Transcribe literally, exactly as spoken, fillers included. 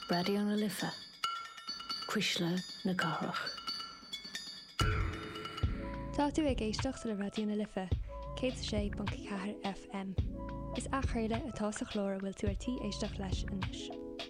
Radio na Lifa. Cuisle na Carach. Tá tú ag éisteach sa Radio na Lifa, cé sé bunca chathair F M. Is a chuirde atá sa chlór bhfuil tú ar tí éisteach leis inis.